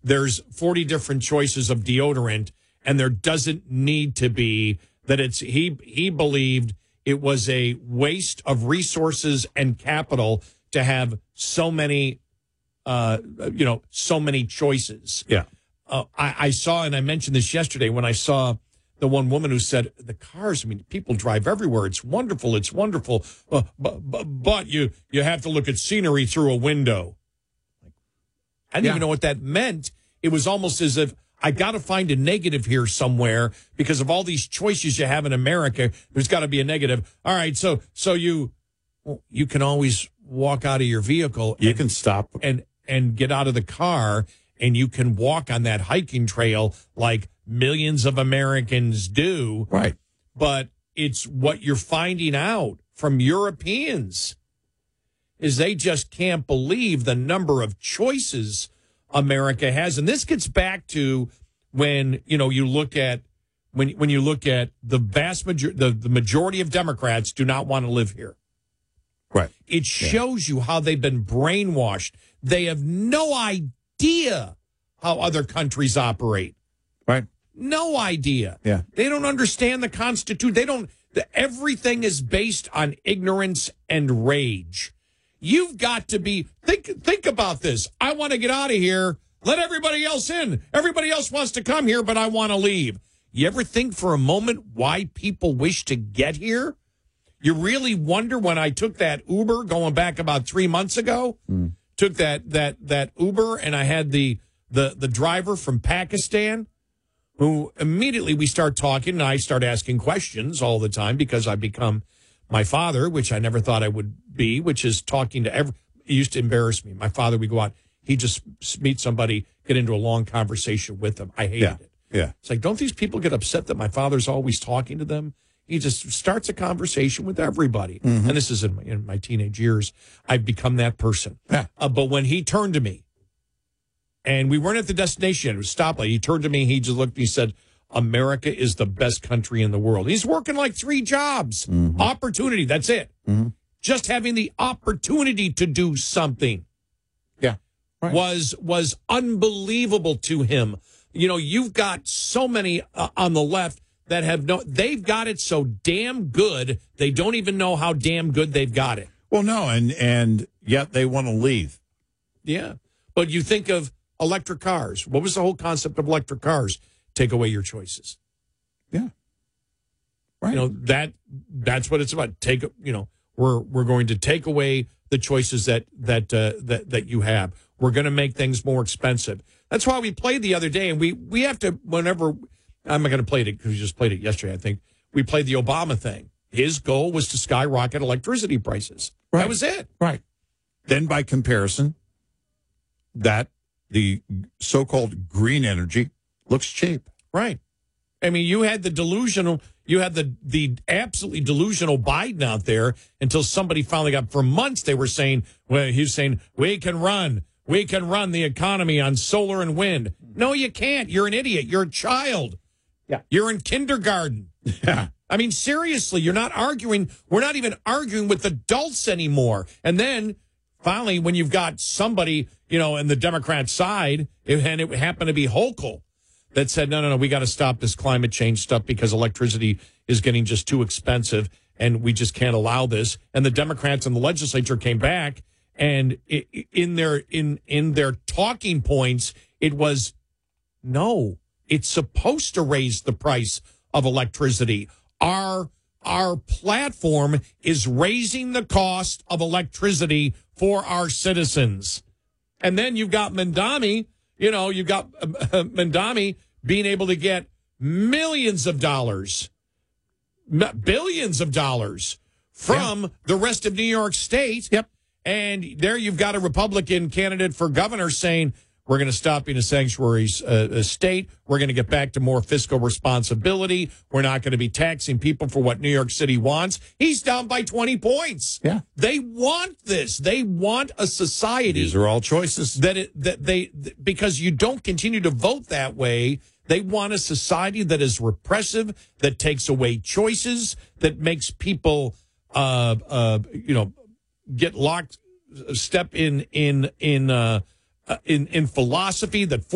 there's 40 different choices of deodorant, and there doesn't need to be. That it's he believed it was a waste of resources and capital to have so many, so many choices. Yeah. I saw, and I mentioned this yesterday when I saw the one woman who said, the cars, I mean, people drive everywhere. It's wonderful. It's wonderful. But you have to look at scenery through a window. I didn't even know what that meant. It was almost as if I got to find a negative here somewhere because of all these choices you have in America. There's got to be a negative. All right. So you can always walk out of your vehicle. You can stop and get out of the car, and you can walk on that hiking trail like millions of Americans do. Right. But it's what you're finding out from Europeans is they just can't believe the number of choices America has. And this gets back to when, you look at when you look at the vast majority, the majority of Democrats do not want to live here. Right. It shows you how they've been brainwashed. They have no idea how other countries operate. Right. No idea. Yeah. They don't understand the Constitution. Everything is based on ignorance and rage. You've got to be, think about this. I want to get out of here. Let everybody else in. Everybody else wants to come here, but I want to leave. You ever think for a moment why people wish to get here? You really wonder when I took that Uber going back about 3 months ago, took that Uber, and I had the driver from Pakistan who immediately we start talking and I start asking questions all the time because I've become my father, which I never thought I would be, which is talking to it used to embarrass me. My father, we go out, he just meet somebody, get into a long conversation with them. I hated it. Yeah. It's like, don't these people get upset that my father's always talking to them? He just starts a conversation with everybody. And this is in my teenage years. I've become that person. Yeah. But when he turned to me, and we weren't at the destination, it was stoplight. He turned to me, he just looked, he said, America is the best country in the world. He's working like 3 jobs. Opportunity, that's it. Just having the opportunity to do something was unbelievable to him. You've got so many on the left that they've got it so damn good, they don't even know how damn good they've got it. Well, no, and yet they want to leave. Yeah. But you think of electric cars. What was the whole concept of electric cars? Take away your choices. Yeah. Right. That's what it's about. We're going to take away the choices that you have. We're going to make things more expensive. That's why we played the other day, and we have to, whenever, I'm not going to play it because we just played it yesterday, I think. We played the Obama thing. His goal was to skyrocket electricity prices. Right. That was it. Right. Then by comparison, that the so-called green energy looks cheap. Right. I mean, you had the absolutely delusional Biden out there until somebody finally got, for months they were saying, he was saying, we can run the economy on solar and wind. No, you can't. You're an idiot. You're a child. Yeah. You're in kindergarten. Yeah. I mean, seriously, you're not arguing. We're not even arguing with adults anymore. And then finally, when you've got somebody, in the Democrat side, and it happened to be Hochul, that said, no, we got to stop this climate change stuff because electricity is getting just too expensive and we just can't allow this. And the Democrats in the legislature came back and in their talking points, it was, no, it's supposed to raise the price of electricity. Our platform is raising the cost of electricity for our citizens. And then you've got Mamdani, Mamdani being able to get millions of dollars, billions of dollars from the rest of New York State. Yep. And there you've got a Republican candidate for governor saying, we're going to stop being a sanctuary state. We're going to get back to more fiscal responsibility. We're not going to be taxing people for what New York City wants. He's down by 20 points. Yeah. They want this. They want a society. These are all choices. Because you don't continue to vote that way. They want a society that is repressive, that takes away choices, that makes people, get locked, step in philosophy that